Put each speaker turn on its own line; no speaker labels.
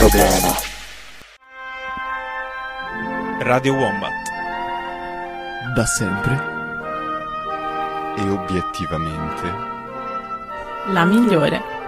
problemi.
Radio Wombat.
Da sempre
e obiettivamente
la migliore.